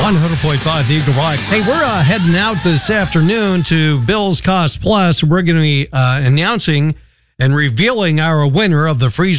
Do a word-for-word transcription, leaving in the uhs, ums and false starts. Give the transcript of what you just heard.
one hundred point five The Eagle Rocks. Hey, we're uh, heading out this afternoon to Bill's Cost Plus. We're going to be uh, announcing and revealing our winner of the Freezer